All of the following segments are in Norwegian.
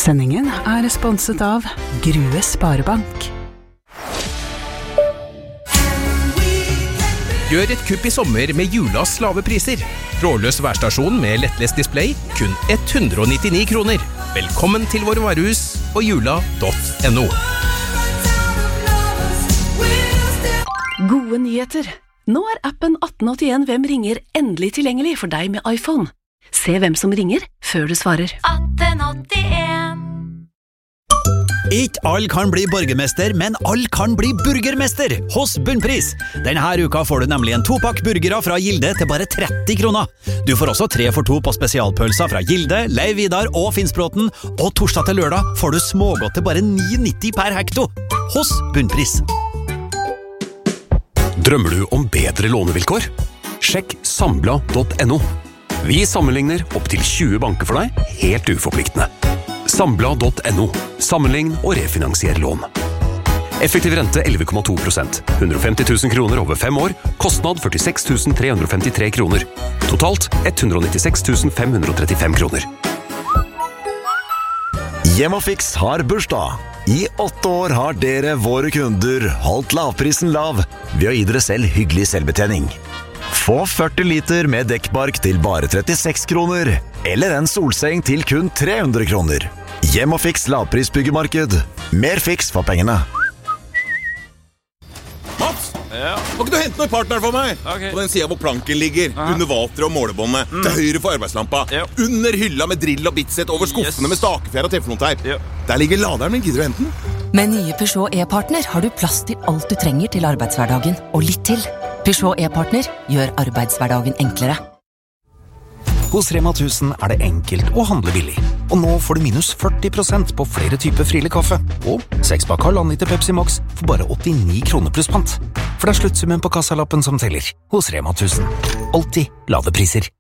Sendingen sponset av Grue Sparebank. Gjør et kupp i sommer med Julas lave priser. Trådløs værstasjon med lettlest display, kun 199 kroner. Velkommen til våre varehus og jula.no. Gode nyheter. Nå appen 1881 Hvem ringer endelig tilgjengelig for deg med iPhone. Se hvem som ringer før du svarer. 1881. Ikke alle kan bli borgermester, men alle kan bli burgermester hos Bunnpris. Denne uka får du nemlig en 2-pakk burgere fra Gilde til bare 30 kroner. Du får også 3 for 2 på spesialpølser fra Gilde, Leiv Vidar og Finnsbråten. Og torsdag til lørdag får du smågodt til bare 9,90 per hekto hos Bunnpris. Drømmer du om bedre lånevilkår? Sjekk Sambla.no. Vi sammenligner opp til 20 banker for deg, helt uforpliktende. Sambla.no. Sammenlign og refinansier lån. Effektiv rente 11,2%. 150 000 kroner over 5 år. Kostnad 46 353 kroner. Totalt 196 535 kroner. Hjemmefix har bursdag. I 8 år har dere, våre kunder, holdt lavprisen lav ved å gi dere selv hyggelig selvbetjening. Få 40 liter med dekkbark til bare 36 kroner, eller en solseng til kun 300 kroner. Hjemmefix lavprisbyggemarked. Mer fiks for pengene. Mats, må ikke du hente noen partner for meg? På den siden hvor planken ligger, under vater og målebåndet, til høyre for arbeidslampa, under hylla med drill og bitset, over skuffene med stakefjær og teflonteip. Der ligger laderen min, gidder du hente den? Med nye Peugeot e-partner har du plass til alt du trenger til arbeidshverdagen, og litt til. Peugeot e-partner gjør arbeidshverdagen enklere. Hos Rema 1000 det enkelt å handle billig. Og nå får du minus 40% på flere typer Friele kaffe. Og 6-pakk halvannen liter Pepsi Max for bare 89 kroner pluss pant. For det sluttsummen på kassalappen som teller. Hos Rema 1000. Alltid lave priser.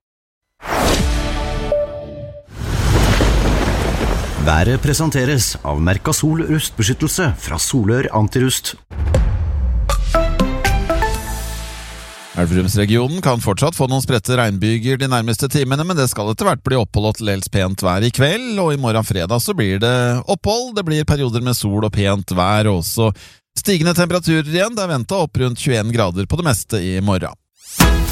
Været presenteres av Mercasol rustbeskyttelse fra Solør Antirust. Elverumsregionen kan fortsatt få noen spredte regnbyger de nærmeste timene, men det skal etter hvert bli opphold og til dels pent vær i kveld, og i morgen fredag så blir det opphold. Det blir perioder med sol og pent vær, og også stigende temperaturer igjen. Det ventet opp rundt 21 grader på det meste i morgen.